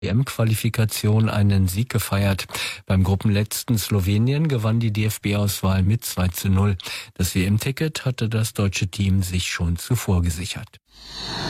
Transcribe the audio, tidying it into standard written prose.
EM-Qualifikation einen Sieg gefeiert. Beim Gruppenletzten Slowenien gewann die DFB-Auswahl mit 2:0. Das WM-Ticket hatte das deutsche Team sich schon zuvor gesichert.